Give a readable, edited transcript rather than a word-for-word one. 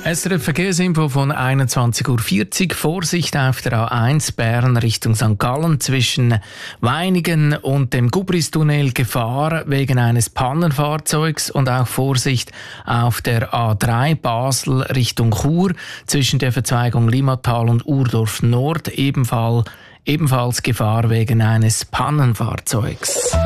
SRF Verkehrsinfo von 21:40 Uhr. Vorsicht auf der A1 Bern Richtung St. Gallen zwischen Weinigen und dem Gubristunnel. Gefahr wegen eines Pannenfahrzeugs und auch Vorsicht auf der A3 Basel Richtung Chur zwischen der Verzweigung Limmatal und Urdorf Nord. Ebenfalls Gefahr wegen eines Pannenfahrzeugs.